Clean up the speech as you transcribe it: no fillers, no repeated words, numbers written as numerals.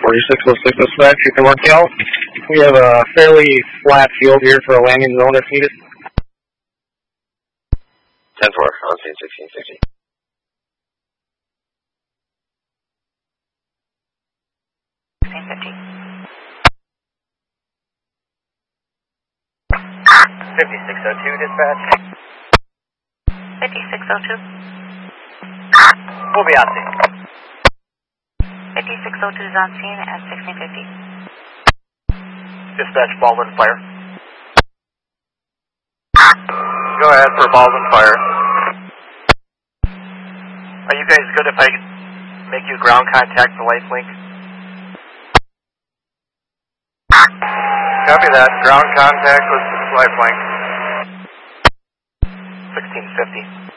4606 dispatch, you can work out. We have a fairly flat field here for a landing zone if needed. 10-4, on scene 1660. Dispatch. 5602. We'll be on scene. 5602 is on scene at 1650. Dispatch, Baldwin, fire. Go ahead for Baldwin, fire. Are you guys good if I make you ground contact for lifelink? Copy that. Ground contact with lifelink. 1650.